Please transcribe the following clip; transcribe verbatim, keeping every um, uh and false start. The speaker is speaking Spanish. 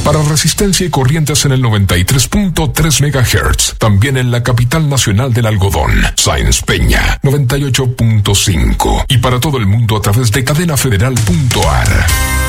Para Resistencia y Corrientes en el noventa y tres punto tres megahertz. También en la capital nacional del algodón, Sáenz Peña, noventa y ocho punto cinco. Y para todo el mundo a través de cadena federal punto a r.